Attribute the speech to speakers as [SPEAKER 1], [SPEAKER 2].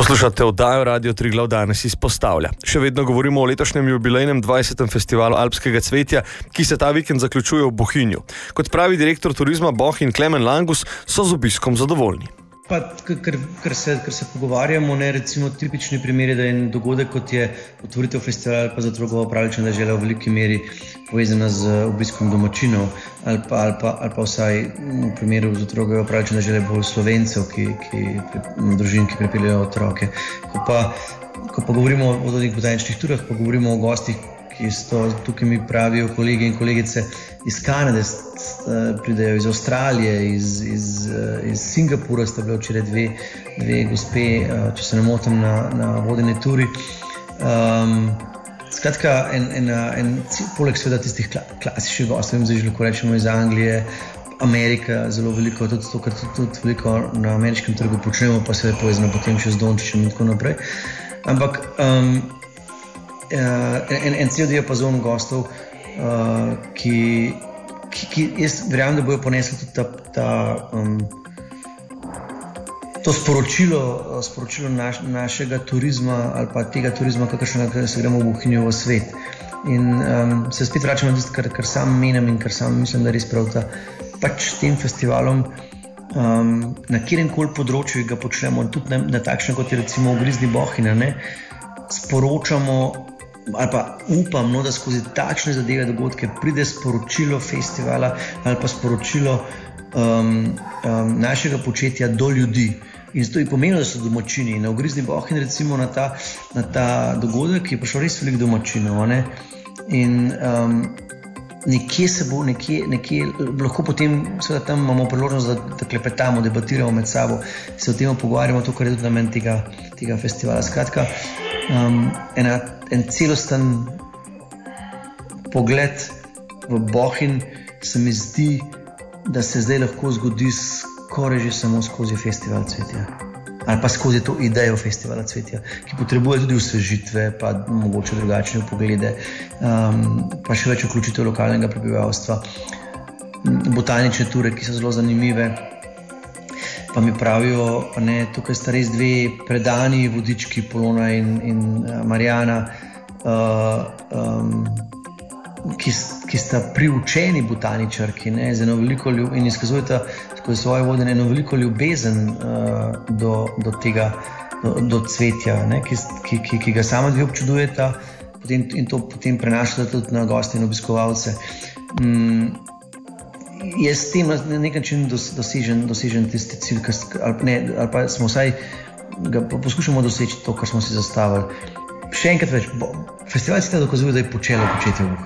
[SPEAKER 1] Poslušate oddajo Radio Triglav danes izpostavlja. Še vedno govorimo o letošnjem jubilejnem 20. festivalu alpskega cvetja, ki se ta vikend zaključuje v Bohinju. Kot pravi direktor turizma Bohinj Klemen Langus, so z obiskom zadovoljni.
[SPEAKER 2] Ker se pogovarjamo, recimo tipični primeri, da je en dogodek, kot je otvoritev festivala ali pa za otrokovo pravljično deželo v veliki meri povezana z obiskom domačinov ali pa vsaj v primeru z otrokovo pravljično deželo bolj Slovencev, družin, ki pripeljejo otroke. Ko pa govorimo o teh botaničnih turah, pa govorimo o gostih, ki so tukaj, mi pravijo kolegi in kolegice iz Kanade, pridejo iz Avstralije, iz Singapura, sta bile včeraj dve gospe, če se ne motim, na vodeni turi. Skratka, poleg seveda tistih klasičnih gostov, zdaj že lahko rečemo iz Anglije, Amerika, zelo veliko, tudi to, kar tudi veliko na ameriškem trgu počnemo, pa se je povezano potem še z Dončićem in tako naprej. Ampak en cel diapazon gostov, ki jaz verjamem, da bojo ponesli tudi to sporočilo našega turizma ali pa tega turizma, kakršnega se gremo v Bohinju v svet. In se spet vračamo na tisto, kar sam menim in kar sam mislim, da res prav pač tem festivalom na kjeremkoli področju ga počnemo, tudi na takšne, kot je recimo v Grizni Bohinja, sporočamo ali pa upam, da skozi takšne zadeve, dogodke pride sporočilo festivala ali pa sporočilo našega početja do ljudi. In zato je pomenilo, da so domačini. Na Grizni Bohinj recimo na ta dogodek je prišlo res veliko domačinov. In nekje se bo, nekje lahko potem, seveda tam imamo priložnost, da klepetamo, debatiramo med sabo, se o tem pogovarjamo, to, kar je tudi namen tega festivala. Skratka, en celosten pogled v Bohinj se mi zdi, da se zdaj lahko zgodi skoraj že samo skozi festival cvetja. Ali pa skozi to idejo festivala cvetja, ki potrebuje tudi osvežitve, pa mogoče drugačne poglede, pa še več vključitev lokalnega prebivalstva, botanične ture, ki so zelo zanimive. Pa mi pravijo, tukaj sta res dve predani vodički, Polona in Marjana, ki sta priučeni botaničarki, in izkazujeta skozi svoje vodenje eno veliko ljubezen do tega, do cvetja, ki ga sama dve občudujeta in to potem prenašata tudi na goste in obiskovalce. Jaz s tem na nek način dosežen tisti cilj, ali pa smo vsaj poskušamo doseči to, kar smo si zastavili. Še enkrat več, festival cvetja dokazuje, da je počelo početi v Bohinju.